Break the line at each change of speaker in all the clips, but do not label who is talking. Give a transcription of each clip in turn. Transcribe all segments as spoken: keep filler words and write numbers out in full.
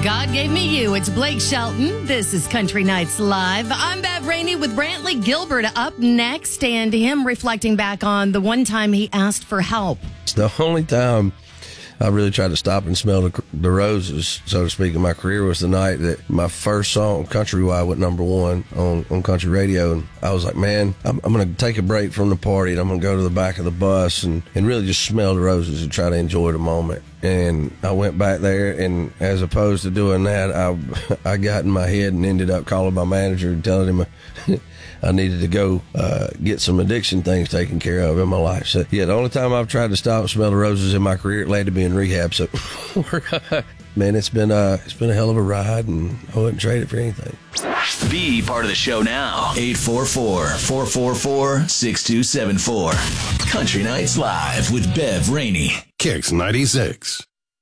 God Gave Me You. It's Blake Shelton. This is Country Nights Live. I'm Bev Rainey with Brantley Gilbert up next, and him reflecting back on the one time he asked for help.
It's the only time I really tried to stop and smell the, the roses, so to speak, in my career was the night that my first song, Countrywide, went number one on, on country radio. And I was like, man, I'm, I'm going to take a break from the party and I'm going to go to the back of the bus and, and really just smell the roses and try to enjoy the moment. And I went back there, and as opposed to doing that, I I got in my head and ended up calling my manager and telling him I needed to go uh, get some addiction things taken care of in my life. So, yeah, the only time I've tried to stop and smell the roses in my career, it led to be in rehab. So, man, it's been, uh, it's been a hell of a ride, and I wouldn't trade it for anything.
Be part of the show now. eight four four, four four four, six two seven four. Country Nights Live with Bev Rainey.
Kicks ninety-six.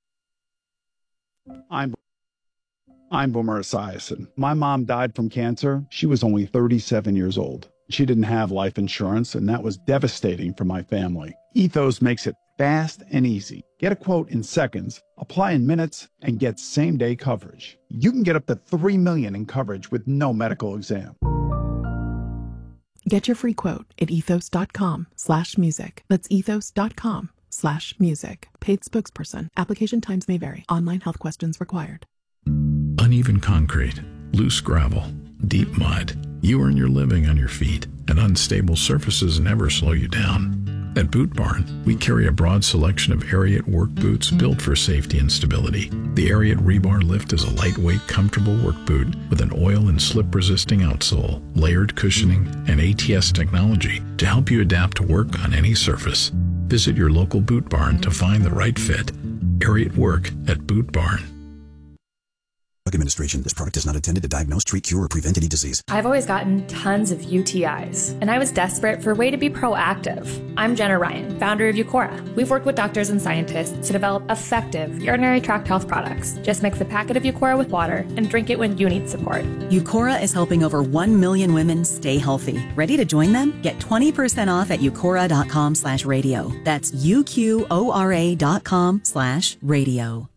I'm I'm Boomer Esiason. My mom died from cancer. She was only thirty-seven years old. She didn't have life insurance, and that was devastating for my family. Ethos makes it fast and easy. Get a quote in seconds, apply in minutes, and get same-day coverage. You can get up to three million dollars in coverage with no medical exam.
Get your free quote at ethos.com slash music. That's ethos.com slash music. Paid spokesperson. Application times may vary. Online health questions required.
Uneven concrete, loose gravel, deep mud. You earn your living on your feet, and unstable surfaces never slow you down. At Boot Barn, we carry a broad selection of Ariat work boots built for safety and stability. The Ariat Rebar Lift is a lightweight, comfortable work boot with an oil and slip-resisting outsole, layered cushioning, and A T S technology to help you adapt to work on any surface. Visit your local Boot Barn to find the right fit. Ariat Work at Boot Barn.
Drug Administration. This product is not intended to diagnose, treat, cure, or prevent any disease.
I've always gotten tons of U T Is, and I was desperate for a way to be proactive. I'm Jenna Ryan, founder of Eucora. We've worked with doctors and scientists to develop effective urinary tract health products. Just mix a packet of Eucora with water and drink it when you need support.
Eucora is helping over one million women stay healthy. Ready to join them? Get twenty percent off at eucora.com slash radio. That's U-Q-O-R-A dot com slash radio.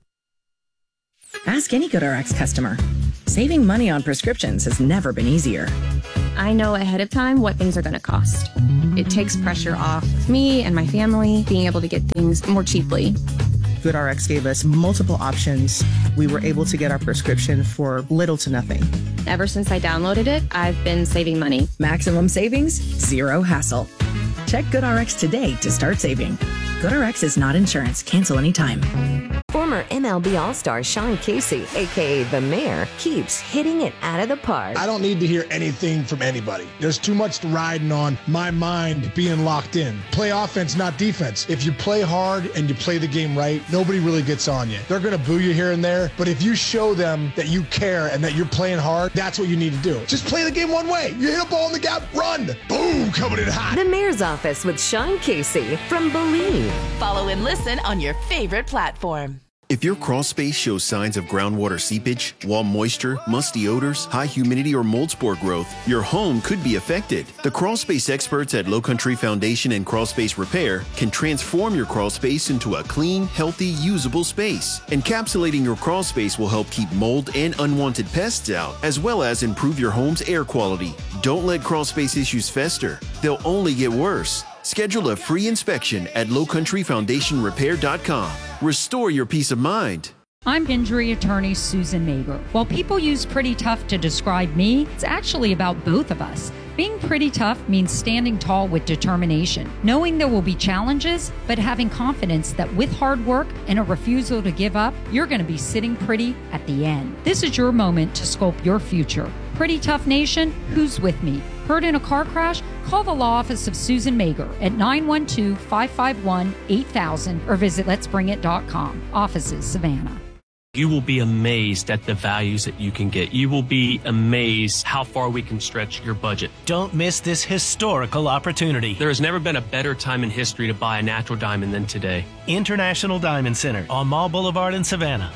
Ask any GoodRx customer. Saving money on prescriptions has never been easier.
I know ahead of time what things are going to cost. It takes pressure off me and my family being able to get things more cheaply.
GoodRx gave us multiple options. We were able to get our prescription for little to nothing.
Ever since I downloaded it, I've been saving money.
Maximum savings, zero hassle. Check GoodRx today to start saving. GoodRx is not insurance. Cancel anytime.
Former M L B All-Star Sean Casey, a k a. The Mayor, keeps hitting it out of the park.
I don't need to hear anything from anybody. There's too much riding on my mind being locked in. Play offense, not defense. If you play hard and you play the game right, nobody really gets on you. They're going to boo you here and there, but if you show them that you care and that you're playing hard, that's what you need to do. Just play the game one way. You hit a ball in the gap, run. Boom, coming in hot.
The Mayor's Office with Sean Casey from Believe.
Follow and listen on your favorite platform.
If your crawl space shows signs of groundwater seepage, wall moisture, musty odors, high humidity, or mold spore growth, your home could be affected. The crawl space experts at Low Country Foundation and Crawl Space Repair can transform your crawl space into a clean, healthy, usable space. Encapsulating your crawl space will help keep mold and unwanted pests out, as well as improve your home's air quality. Don't let crawl space issues fester. They'll only get worse. Schedule a free inspection at low country foundation repair dot com. Restore your peace of mind.
I'm injury attorney Susan Mager. While people use pretty tough to describe me, it's actually about both of us. Being pretty tough means standing tall with determination, knowing there will be challenges, but having confidence that with hard work and a refusal to give up, you're going to be sitting pretty at the end. This is your moment to sculpt your future. Pretty Tough Nation, who's with me? Hurt in a car crash? Call the law office of Susan Mager at nine one two, five five one, eight thousand or visit lets bring it dot com. Offices, Savannah.
You will be amazed at the values that you can get. You will be amazed how far we can stretch your budget.
Don't miss this historical opportunity.
There has never been a better time in history to buy a natural diamond than today.
International Diamond Center on Mall Boulevard in Savannah.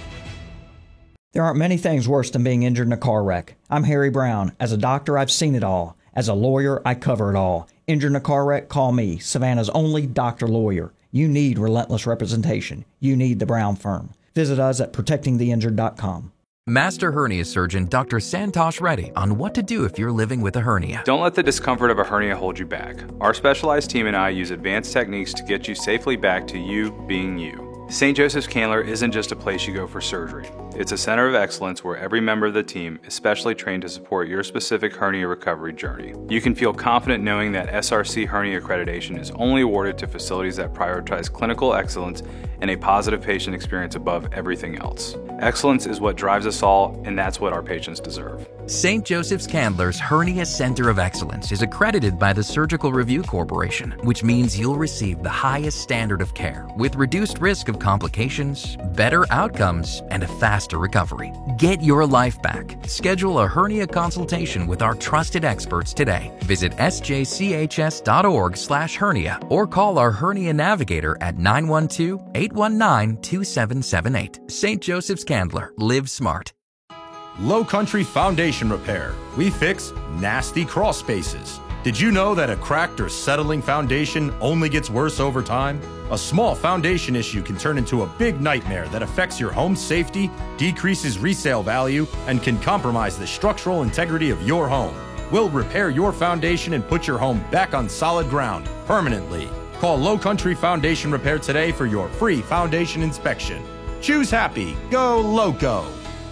There aren't many things worse than being injured in a car wreck. I'm Harry Brown. As a doctor, I've seen it all. As a lawyer, I cover it all. Injured in a car wreck? Call me, Savannah's only doctor lawyer. You need relentless representation. You need the Brown Firm. Visit us at protecting the injured dot com.
Master hernia surgeon Doctor Santosh Reddy on what to do if you're living with a hernia.
Don't let the discomfort of a hernia hold you back. Our specialized team and I use advanced techniques to get you safely back to you being you. Saint Joseph's Candler isn't just a place you go for surgery. It's a center of excellence where every member of the team is specially trained to support your specific hernia recovery journey. You can feel confident knowing that S R C hernia accreditation is only awarded to facilities that prioritize clinical excellence and a positive patient experience above everything else. Excellence is what drives us all, and that's what our patients deserve.
Saint Joseph's Candler's Hernia Center of Excellence is accredited by the Surgical Review Corporation, which means you'll receive the highest standard of care with reduced risk of complications, better outcomes, and a faster recovery. Get your life back. Schedule a hernia consultation with our trusted experts today. Visit s j c h s dot org slash hernia or call our hernia navigator at nine one two, eight one nine, two seven seven eight. Saint Joseph's Candler. Live smart.
Low Country Foundation Repair. We fix nasty crawl spaces. Did you know that a cracked or settling foundation only gets worse over time? A small foundation issue can turn into a big nightmare that affects your home's safety, decreases resale value, and can compromise the structural integrity of your home. We'll repair your foundation and put your home back on solid ground permanently. Call Low Country Foundation Repair today for your free foundation inspection. Choose happy. Go Loco.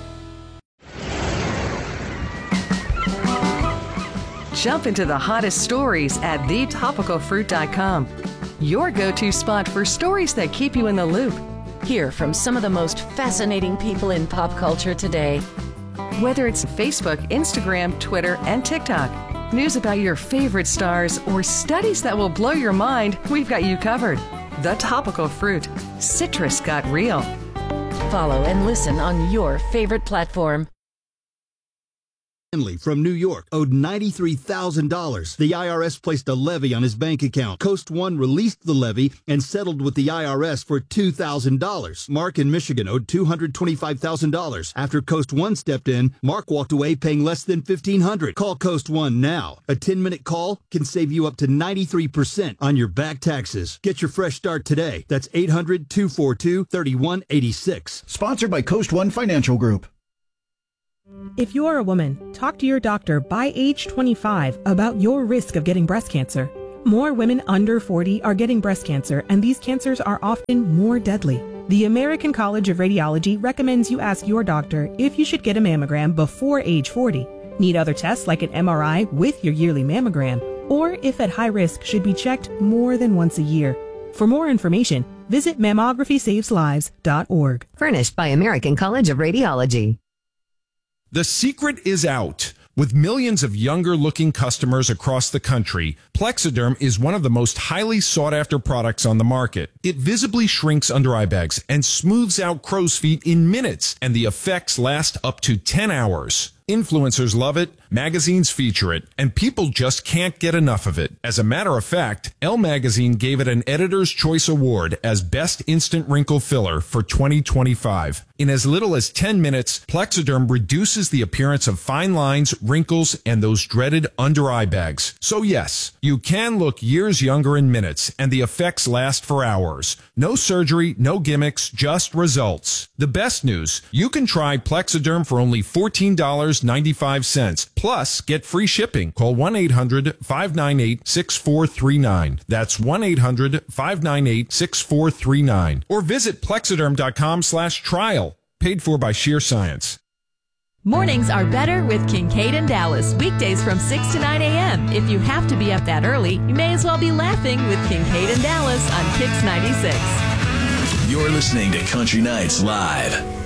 Jump into the hottest stories at the topical fruit dot com. Your go-to spot for stories that keep you in the loop.
Hear from some of the most fascinating people in pop culture today.
Whether it's Facebook, Instagram, Twitter, and TikTok, news about your favorite stars, or studies that will blow your mind, we've got you covered. The Topical Fruit. Citrus got real.
Follow and listen on your favorite platform.
Henley from New York owed ninety-three thousand dollars. The I R S placed a levy on his bank account. Coast One released the levy and settled with the I R S for two thousand dollars. Mark in Michigan owed two hundred twenty-five thousand dollars. After Coast One stepped in, Mark walked away paying less than fifteen hundred dollars. Call Coast One now. A ten-minute call can save you up to ninety-three percent on your back taxes. Get your fresh start today. That's eight hundred, two four two, three one eight six.
Sponsored by Coast One Financial Group.
If you are a woman, talk to your doctor by age twenty-five about your risk of getting breast cancer. More women under forty are getting breast cancer, and these cancers are often more deadly. The American College of Radiology recommends you ask your doctor if you should get a mammogram before age forty, need other tests like an M R I with your yearly mammogram, or if at high risk should be checked more than once a year. For more information, visit mammography saves lives dot org.
Furnished by American College of Radiology.
The secret is out. With millions of younger-looking customers across the country, Plexiderm is one of the most highly sought-after products on the market. It visibly shrinks under eye bags and smooths out crow's feet in minutes, and the effects last up to ten hours. Influencers love it, magazines feature it, and people just can't get enough of it. As a matter of fact, Elle Magazine gave it an Editor's Choice Award as Best Instant Wrinkle Filler for twenty twenty-five. In as little as ten minutes, Plexiderm reduces the appearance of fine lines, wrinkles, and those dreaded under-eye bags. So yes, you can look years younger in minutes, and the effects last for hours. No surgery, no gimmicks, just results. The best news, you can try Plexiderm for only fourteen dollars and ninety-five cents. Plus, get free shipping. Call one eight hundred, five nine eight, six four three nine. That's one eight hundred, five nine eight, six four three nine. Or visit plexiderm.com slash trial. Paid for by Sheer Science.
Mornings are better with Kincaid and Dallas, weekdays from six to nine a.m. If you have to be up that early, you may as well be laughing with Kincaid and Dallas on Kix ninety-six.
You're listening to Country Nights Live.